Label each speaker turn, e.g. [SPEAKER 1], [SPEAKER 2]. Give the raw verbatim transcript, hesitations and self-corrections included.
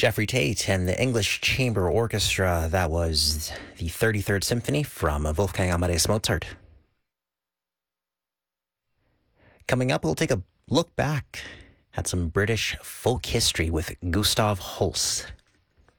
[SPEAKER 1] Jeffrey Tate and the English Chamber Orchestra. That was the thirty-third Symphony from Wolfgang Amadeus Mozart. Coming up, we'll take a look back at some British folk history with Gustav Holst.